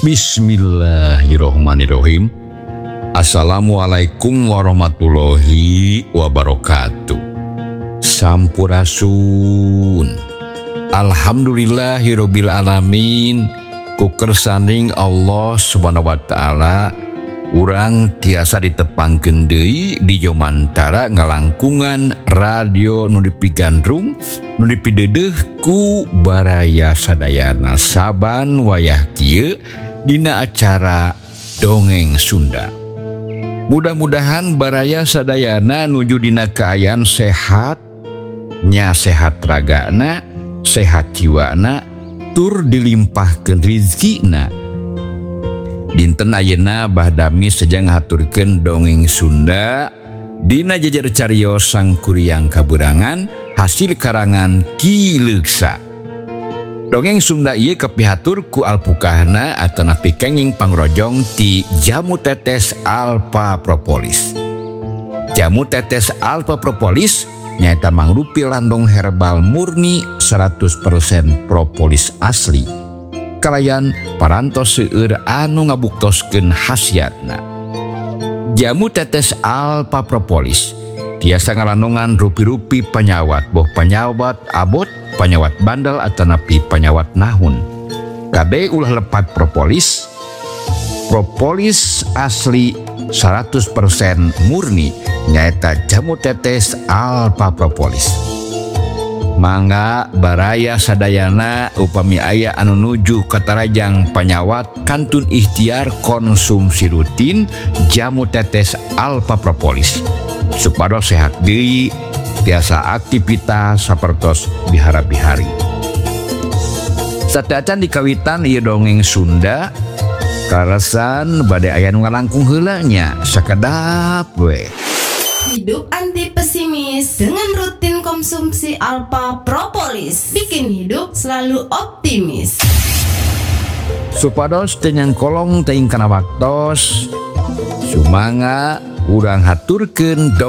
Bismillahirrohmanirrohim. Assalamualaikum warahmatullahi wabarakatuh. Sampurasun. Alhamdulillahirabbil alamin. Ku kersaning Allah Subhanahu wa taala urang tiasa ditepangkeun deui di jomantara ngalangkungan radio nu dipigandrung nu dipideudeuh ku baraya sadayana saban wayah kieu dina acara Dongeng Sunda. Mudah-mudahan baraya sadayana nuju dina kaayaan sehat, nya sehat ragana, sehat jiwana, tur dilimpahkeun rizkina. Dinten ayeuna bahdami sejang ngaturkeun Dongeng Sunda dina jejer cariyos Sang Kuryang Kaburangan hasil karangan Ki Leuksa. Dongeng Sunda ieu kepihatur ku alpukahna atana pikenging pangrojong ti Jamu Tetes Alpha Propolis. Jamu Tetes Alpha Propolis nyaeta mangrupi landong herbal murni 100% propolis asli. Kalayan parantos seueur anu ngabuktoskeun khasiatna. Jamu Tetes Alpha Propolis tiasa ngalandongan rupi-rupi panyawat, boh panyawat abot, panyawat bandel atanapi panyawat nahun. Kabeh ulah lepat propolis. Propolis asli 100% murni nyaeta Jamu Tetes Alpha Propolis. Mangga baraya sadayana upami aya anu nuju katarajang panyawat kantun ikhtiar konsumsi rutin Jamu Tetes Alpha Propolis supados sehat deui tiasa aktivitas sapertos bihara-bihari. Sadacan dikawitan ieu Dongeng Sunda karasan bade aya nu ngalangkung heula nya sakedap we. Hidup anti pesimis dengan rutin konsumsi Alpha Propolis bikin hidup selalu optimis. Supados dengan kolong teing kana waktos sumangga urang haturkeun